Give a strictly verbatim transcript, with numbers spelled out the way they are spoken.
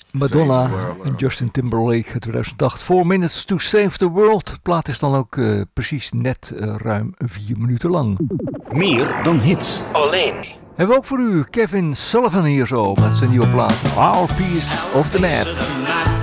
Madonna en Justin Timberlake tweeduizend acht. Four Minutes to Save the World. De plaat is dan ook uh, precies net uh, ruim vier minuten lang. Meer dan hits. Alleen. Hebben we ook voor u Kevin Sullivan hier zo met zijn nieuwe plaat Our Piece of the Map.